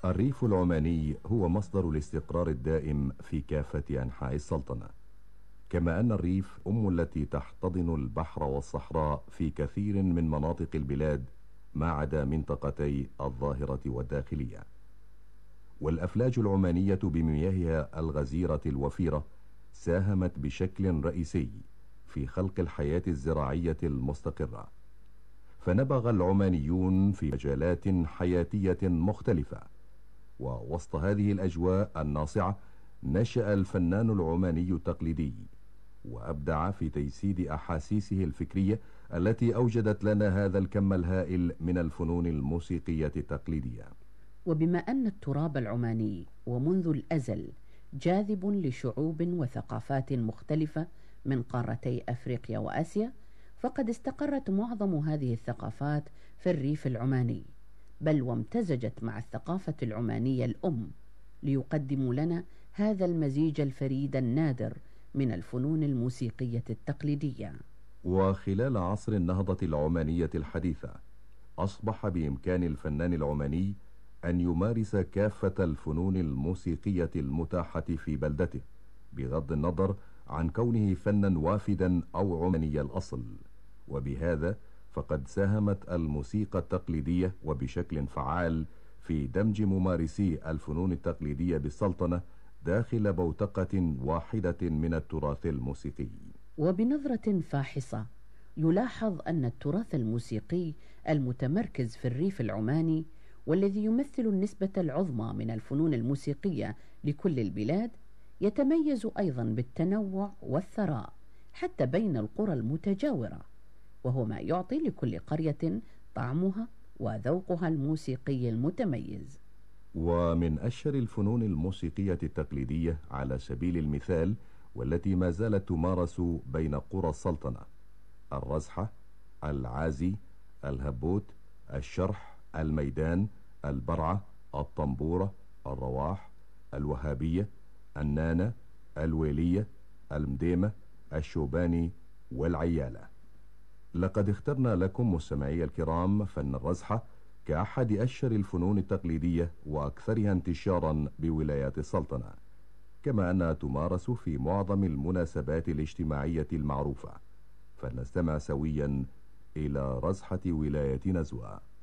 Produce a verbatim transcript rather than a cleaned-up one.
الريف العماني هو مصدر الاستقرار الدائم في كافة أنحاء السلطنة، كما أن الريف أم التي تحتضن البحر والصحراء في كثير من مناطق البلاد ما عدا منطقتي الظاهرة والداخلية. والأفلاج العمانية بمياهها الغزيرة الوفيرة ساهمت بشكل رئيسي في خلق الحياة الزراعية المستقرة، فنبغ العمانيون في مجالات حياتية مختلفة. ووسط هذه الأجواء الناصعة نشأ الفنان العماني التقليدي، وأبدع في تجسيد أحاسيسه الفكرية التي أوجدت لنا هذا الكم الهائل من الفنون الموسيقية التقليدية. وبما أن التراب العماني ومنذ الأزل جاذب لشعوب وثقافات مختلفة من قارتي أفريقيا وآسيا، فقد استقرت معظم هذه الثقافات في الريف العماني، بل وامتزجت مع الثقافة العمانية الأم ليقدموا لنا هذا المزيج الفريد النادر من الفنون الموسيقية التقليدية. وخلال عصر النهضة العمانية الحديثة أصبح بإمكان الفنان العماني أن يمارس كافة الفنون الموسيقية المتاحة في بلدته، بغض النظر عن كونه فنا وافدا أو عماني الأصل. وبهذا فقد ساهمت الموسيقى التقليدية وبشكل فعال في دمج ممارسي الفنون التقليدية بالسلطنة داخل بوتقة واحدة من التراث الموسيقي. وبنظرة فاحصة يلاحظ أن التراث الموسيقي المتمركز في الريف العماني، والذي يمثل النسبة العظمى من الفنون الموسيقية لكل البلاد، يتميز أيضا بالتنوع والثراء حتى بين القرى المتجاورة، وهو ما يعطي لكل قرية طعمها وذوقها الموسيقي المتميز. ومن أشهر الفنون الموسيقية التقليدية على سبيل المثال، والتي ما زالت تمارس بين قرى السلطنة، الرزحة، العازي، الهبوت، الشرح، الميدان، البرعة، الطنبورة، الرواح، الوهابية، النانة، الويلية، المديمة، الشوباني، والعيالة. لقد اخترنا لكم مستمعي الكرام فن الرزحة كأحد أشهر الفنون التقليدية وأكثرها انتشارا بولايات السلطنة، كما أنها تمارس في معظم المناسبات الاجتماعية المعروفة. فلنستمع سويا إلى رزحة ولاية نزوى.